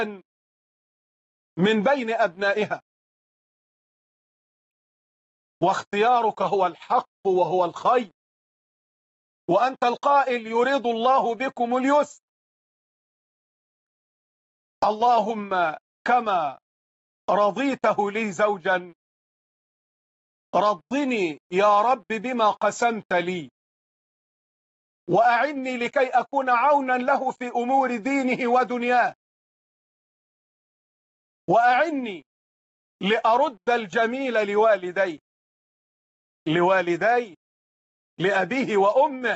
من بين أبنائها، واختيارك هو الحق وهو الخير، وأنت القائل يريد الله بكم اليسر. اللهم كما رضيته لي زوجا رضني يا رب بما قسمت لي، وأعني لكي أكون عونا له في أمور دينه ودنياه، وأعني لأرد الجميل لوالدي لأبيه وأمه.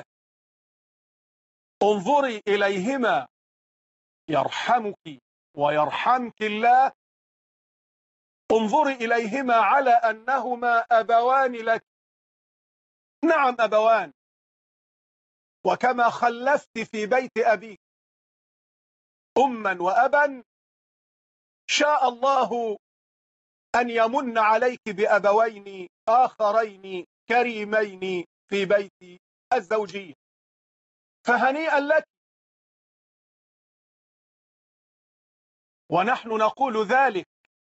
انظري إليهما يرحمك ويرحمك الله، انظري إليهما على أنهما أبوان لك. نعم أبوان، وكما خلفت في بيت أبيك أما وأبا، شاء الله أن يمن عليك بأبوين آخرين كريمين في بيت الزوجية، فهنيئا لك. ونحن نقول ذلك،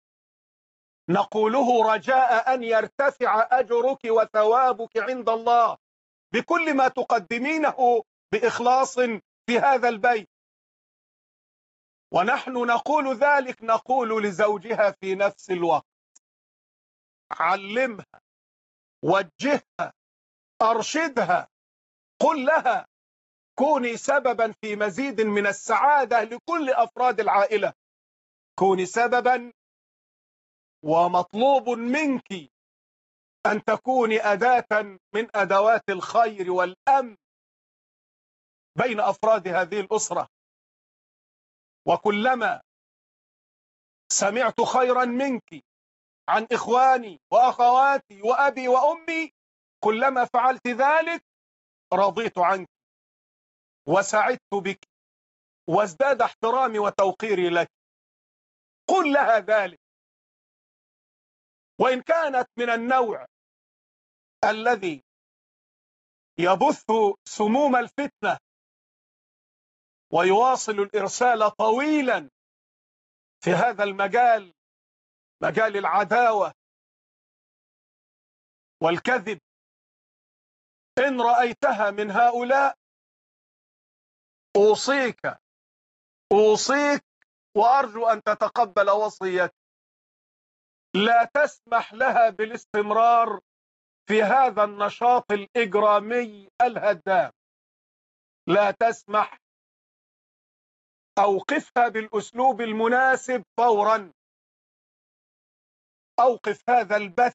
نقوله رجاء أن يرتفع أجرك وثوابك عند الله بكل ما تقدمينه بإخلاص في هذا البيت. ونحن نقول ذلك، نقول لزوجها في نفس الوقت: علمها، وجهها، أرشدها، قل لها كوني سببا في مزيد من السعادة لكل أفراد العائلة، كوني سببا، ومطلوب منك أن تكوني أداة من أدوات الخير والأمن بين أفراد هذه الأسرة. وكلما سمعت خيرا منك عن إخواني وأخواتي وأبي وأمي، كلما فعلت ذلك رضيت عنك وسعدت بك وازداد احترامي وتوقيري لك. قل لها ذلك. وإن كانت من النوع الذي يبث سموم الفتنة ويواصل الإرسال طويلا في هذا المجال، مجال العداوة والكذب، إن رأيتها من هؤلاء أوصيك وأرجو أن تتقبل وصيتي: لا تسمح لها بالاستمرار في هذا النشاط الإجرامي الهدام، لا تسمح. أوقفها بالأسلوب المناسب فورا، أوقف هذا البث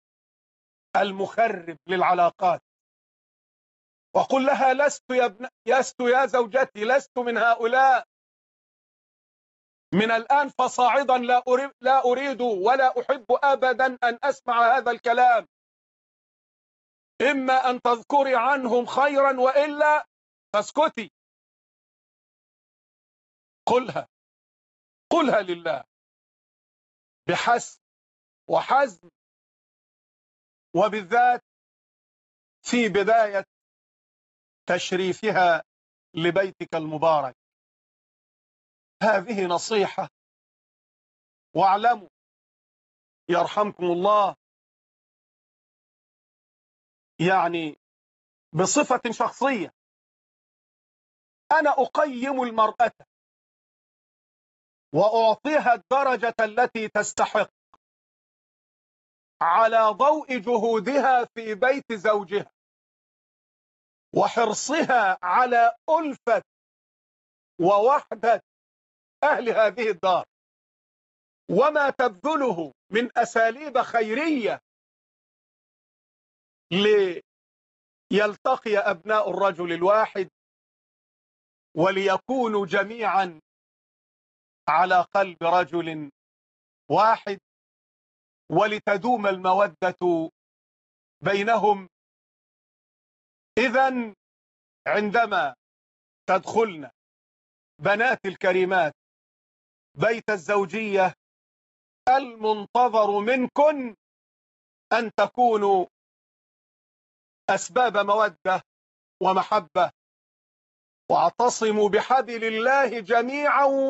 المخرب للعلاقات، وقل لها لست يا زوجتي، لست من هؤلاء. من الآن فصاعدا لا أريد ولا أحب أبدا أن أسمع هذا الكلام، إما أن تذكري عنهم خيرا وإلا فاسكتي. قلها لله بحسم وحزم، وبالذات في بداية تشريفها لبيتك المبارك. هذه نصيحة، واعلموا يرحمكم الله، يعني بصفة شخصية أنا أقيم المرأة وأعطيها الدرجة التي تستحق على ضوء جهودها في بيت زوجها وحرصها على ألفة ووحدة أهل هذه الدار، وما تبذله من أساليب خيرية ليلتقي أبناء الرجل الواحد وليكونوا جميعا على قلب رجل واحد، ولتدوم المودة بينهم. إذن عندما تدخلن بنات الكريمات بيت الزوجية، المنتظر منكن أن تكونوا أسباب مودة ومحبة، واعتصموا بحبل الله جميعا